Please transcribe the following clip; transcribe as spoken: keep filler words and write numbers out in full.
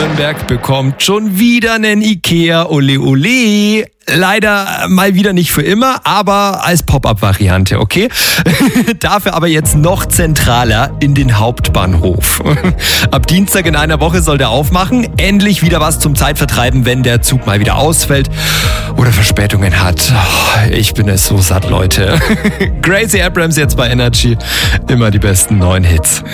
Nürnberg bekommt schon wieder einen Ikea Ole Ole. Leider mal wieder nicht für immer, aber als Pop-up-Variante, okay? Dafür aber jetzt noch zentraler in den Hauptbahnhof. Ab Dienstag in einer Woche soll der aufmachen. Endlich wieder was zum Zeitvertreiben, wenn der Zug mal wieder ausfällt oder Verspätungen hat. Ich bin es so satt, Leute. Gracie Abrams jetzt bei Energy. Immer die besten neuen Hits.